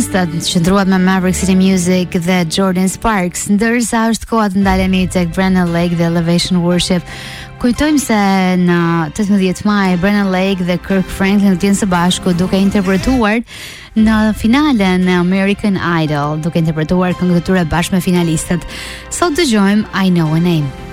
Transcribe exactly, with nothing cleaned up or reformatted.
finalistat qëndruat me Maverick City Music dhe Jordan Sparks, ndërsa është koha të ndalemi tek Brennan Lake dhe Elevation Worship. Kujtojmë se në tetëmbëdhjetë maj Brennan Lake dhe Kirk Franklin të jenë së bashku duke interpretuar në finalen në American Idol, duke interpretuar këngë të tyre bashkë me finalistët. Sot dëgjojmë I Know a Name.